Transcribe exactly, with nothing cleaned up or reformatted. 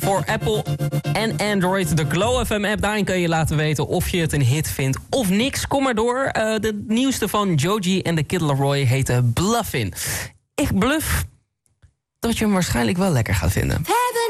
voor Apple en Android. De Glow F M app, daarin kun je laten weten of je het een hit vindt of niks. Kom maar door. Uh, de nieuwste van Joji en de Kid Laroi heette Bluffin. Ik bluff dat je hem waarschijnlijk wel lekker gaat vinden.